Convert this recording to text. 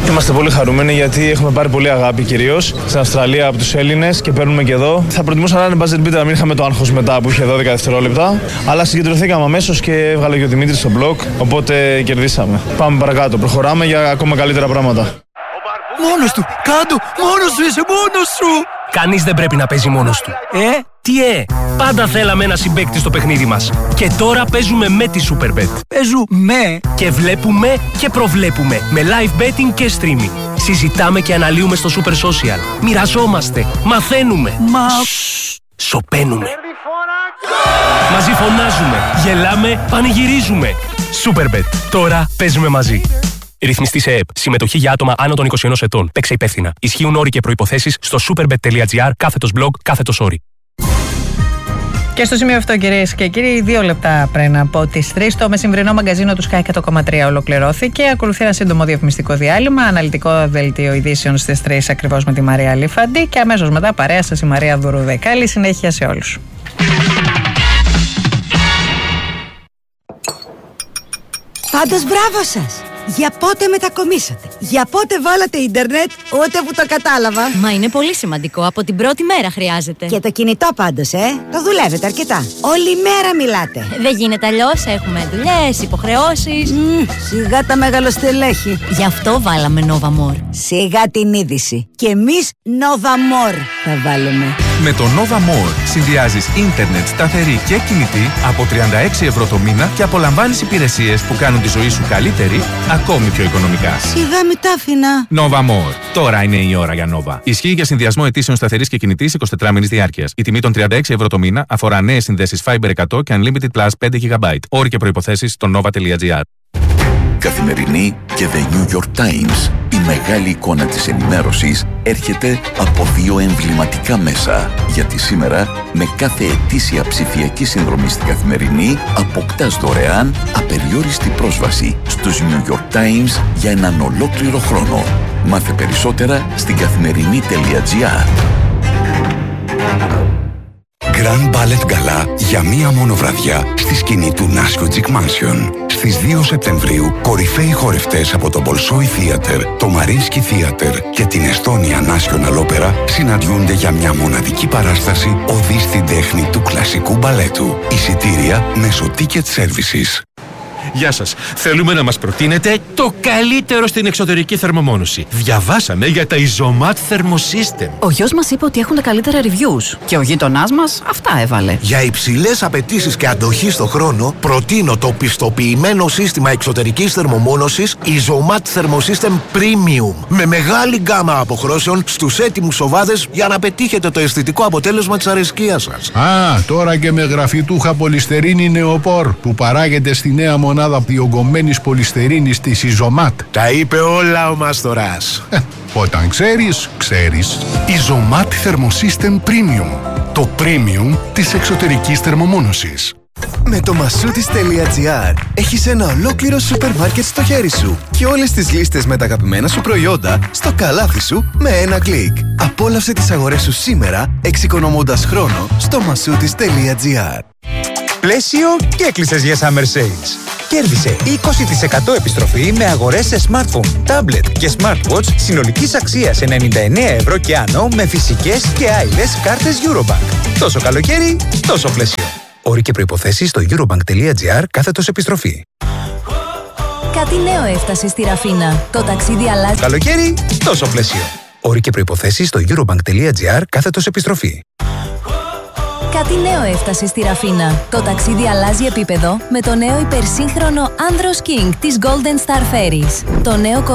Είμαστε πολύ χαρούμενοι γιατί έχουμε πάρει πολύ αγάπη κυρίως στην Αυστραλία από τους Έλληνες και παίρνουμε και εδώ. Θα προτιμούσα να είναι buzzer beater, να μην είχαμε το άγχος μετά που είχε 12 δευτερόλεπτα. Αλλά συγκεντρωθήκαμε αμέσως και έβγαλε και ο Δημήτρης στο μπλοκ. Οπότε κερδίσαμε. Πάμε παρακάτω. Προχωράμε για ακόμα καλύτερα πράγματα. Μόνος του! Κάντο! Μόνος σου είσαι! Μόνος σου! Κανείς δεν πρέπει να παίζει μόνος του. Τι πάντα θέλαμε ένα συμπαίκτη στο παιχνίδι μας. Και τώρα παίζουμε με τη Superbet. Παίζουμε! Και βλέπουμε και προβλέπουμε. Με live betting και streaming. Συζητάμε και αναλύουμε στο Super Social. Μοιραζόμαστε. Μαθαίνουμε. Σωπαίνουμε. Μαζί φωνάζουμε. Γελάμε. Πανηγυρίζουμε. Superbet. Τώρα παίζουμε μαζί. Ρυθμιστή σε ΕΕΠ. Συμμετοχή για άτομα άνω των 21 ετών. Παίξε υπεύθυνα. Ισχύουν όροι και προϋποθέσεις στο superbet.gr/blog/όροι. Και στο σημείο αυτό, κυρίες και κύριοι, 2 λεπτά πριν από τις 3, το μεσημβρινό μαγκαζίνο του Sky 100,3 ολοκληρώθηκε. Ακολουθεί ένα σύντομο διαφημιστικό διάλειμμα, αναλυτικό δελτίο ειδήσεων στις 3 ακριβώς με τη Μαρία Λιφαντή και αμέσως μετά παρέα σας η Μαρία Δουρούδε. Καλή συνέχεια σε όλους. Πάντως μπράβο σας! Για πότε μετακομίσατε? Για πότε βάλατε ίντερνετ? Ούτε που το κατάλαβα. Μα είναι πολύ σημαντικό. Από την πρώτη μέρα χρειάζεται. Και το κινητό πάντως, το δουλεύετε αρκετά. Όλη μέρα μιλάτε. Δεν γίνεται αλλιώς. Έχουμε δουλειές, υποχρεώσεις. Σιγά τα μεγαλοστελέχη. Γι' αυτό βάλαμε Nova More. Σιγά την είδηση. Και εμείς Nova More θα βάλουμε. Με το Nova More συνδυάζεις ίντερνετ σταθερή και κινητή από 36 ευρώ το μήνα και απολαμβάνεις υπηρεσίες που κάνουν τη ζωή σου καλύτερη, ακόμη πιο οικονομικά. Σιγά μην τα άφηνα. Nova More. Τώρα είναι η ώρα για Nova. Ισχύει για συνδυασμό αιτήσεων σταθερής και κινητής 24 μήνης διάρκειας. Η τιμή των 36 ευρώ το μήνα αφορά νέες συνδέσεις Fiber 100 και Unlimited Plus 5 GB. Όροι και προϋποθέσεις στο nova.gr. Καθημερινή και The New York Times. Η μεγάλη εικόνα της ενημέρωσης έρχεται από 2 εμβληματικά μέσα. Γιατί σήμερα, με κάθε ετήσια ψηφιακή συνδρομή στην Καθημερινή, αποκτάς δωρεάν απεριόριστη πρόσβαση στους New York Times για έναν ολόκληρο χρόνο. Μάθε περισσότερα στην καθημερινή.gr. Grand Ballet Gala για μία μόνο βραδιά στη σκηνή του Νάσιο Τζικ Mansion. Στις 2 Σεπτεμβρίου, κορυφαίοι χορευτές από το Bolshoi Theater, το Mariinsky Theater και την Estonia National Opera συναντιούνται για μια μοναδική παράσταση οδή στην τέχνη του κλασικού μπαλέτου. Εισιτήρια μέσω Ticket Services. Γεια σας. Θέλουμε να μας προτείνετε το καλύτερο στην εξωτερική θερμομόνωση. Διαβάσαμε για τα Isomat Thermosystem. Ο γιος μας είπε ότι έχουν τα καλύτερα reviews και ο γείτονάς μας αυτά έβαλε. Για υψηλές απαιτήσεις και αντοχή στο χρόνο, προτείνω το πιστοποιημένο σύστημα εξωτερικής θερμομόνωσης Isomat Thermosystem Premium. Με μεγάλη γκάμα αποχρώσεων στους έτοιμους σοβάδες για να πετύχετε το αισθητικό αποτέλεσμα της αρεσκίας σας. Τώρα και με γραφιτούχα πολυστερίνη νεοπόρ που παράγεται στη νέα μονάδα διογκωμένης πολυστερίνης της Isomat. Τα είπε όλα ο Μάστορας. Όταν ξέρεις, ξέρεις. Isomat Thermosystem Premium. Το premium της εξωτερικής θερμομόνωσης. Με το Masoutis.gr έχεις ένα ολόκληρο σούπερ μάρκετ στο χέρι σου και όλες τις λίστες με τα αγαπημένα σου προϊόντα στο καλάθι σου με ένα κλικ. Απόλαυσε τις αγορές σου σήμερα εξοικονομώντας χρόνο στο Masoutis.gr. Πλαίσιο και έκλεισες για Summer Sales. Κέρδισε 20% επιστροφή με αγορές σε smartphone, tablet και smartwatch συνολικής αξίας 99 ευρώ και άνω με φυσικές και άειλες κάρτες Eurobank. Τόσο καλοκαίρι, τόσο πλαίσιο. Όροι και προϋποθέσεις στο eurobank.gr/επιστροφή. Κάτι νέο έφτασε στη Ραφίνα. Το ταξίδι αλλάζει. Καλοκαίρι, τόσο πλαίσιο. Όροι και προϋποθέσεις στο eurobank.gr/επιστροφή. Κάτι νέο έφτασε στη Ραφίνα. Το ταξίδι αλλάζει επίπεδο με το νέο υπερσύγχρονο Andros King της Golden Star Ferries. Το νέο